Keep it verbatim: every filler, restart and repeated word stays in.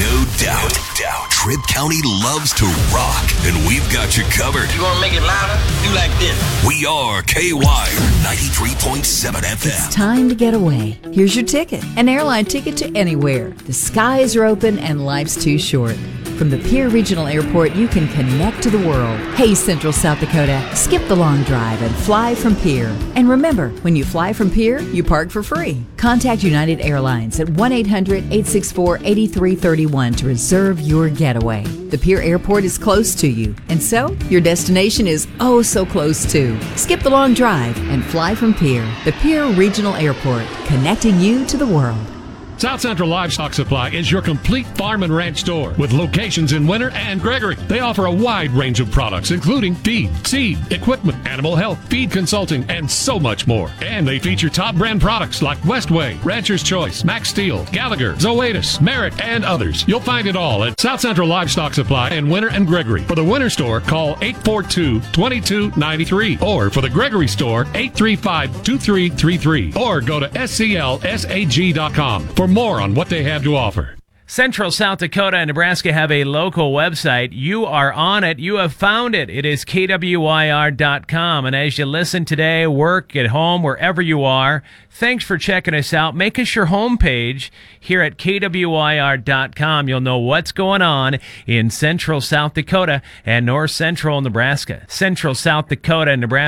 No doubt. No doubt. Tripp County loves to rock, and we've got you covered. You want to make it louder? Do like this. We are K-Wire ninety-three point seven F M. It's time to get away. Here's your ticket. An airline ticket to anywhere. The skies are open and life's too short. From the Pierre Regional Airport, you can connect to the world. Hey, Central South Dakota, skip the long drive and fly from Pierre. And remember, when you fly from Pierre, you park for free. Contact United Airlines at one eight hundred, eight six four, eight three three one to reserve your getaway. The Pierre Airport is close to you, and so your destination is oh so close too. Skip the long drive and fly from Pierre. The Pierre Regional Airport, connecting you to the world. South Central Livestock Supply is your complete farm and ranch store with locations in Winter and Gregory. They offer a wide range of products, including feed, seed, equipment, animal health, feed consulting, and so much more. And they feature top brand products like Westway, Rancher's Choice, Max Steel, Gallagher, Zoetis, Merritt, and others. You'll find it all at South Central Livestock Supply in Winter and Gregory. For the Winter store, call eight four two, two two nine three. Or for the Gregory store, eight three five, two three three three. Or go to S C L S A G dot com for more on what they have to offer. Central South Dakota and Nebraska have a local website. You are on it. You have found it. It is K W Y R dot com. And as you listen today, work, at home, wherever you are, thanks for checking us out. Make us your homepage here at K W Y R dot com. You'll know what's going on in Central South Dakota and North Central Nebraska. Central South Dakota and Nebraska.